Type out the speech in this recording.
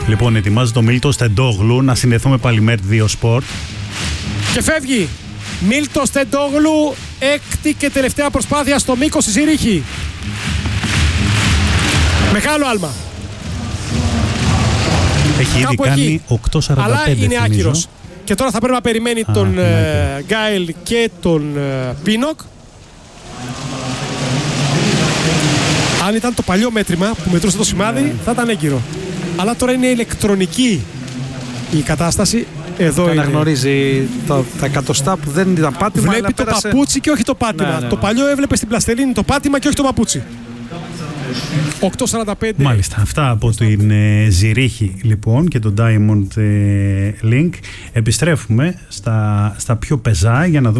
Λοιπόν, ετοιμάζει το Μίλτο Στεντόγλου να συνδεθούμε πάλι με 2 Sport. Και φεύγει. Μίλτο Στεντόγλου, έκτη και τελευταία προσπάθεια στο μήκος της Ζηρίχη. Μεγάλο άλμα. Έχει ήδη κάνει 8.45. Αλλά είναι θυμίζω. άκυρος. Και τώρα θα πρέπει να περιμένει τον Γκάιλ και τον Πίνοκ. Αν ήταν το παλιό μέτρημα που μετρούσε το σημάδι, θα ήταν έγκυρο. Αλλά τώρα είναι ηλεκτρονική η κατάσταση. Εδώ είναι. Αναγνωρίζει τα εκατοστά που δεν ήταν πάτημα. Βλέπει το πέρασε... παπούτσι και όχι το πάτημα. Ναι. Το παλιό έβλεπε στην πλαστελίνη το πάτημα και όχι το παπούτσι. 8.45. Μάλιστα, αυτά από την Ζηρίχη λοιπόν και το Diamond Link. Επιστρέφουμε στα πιο πεζά για να δούμε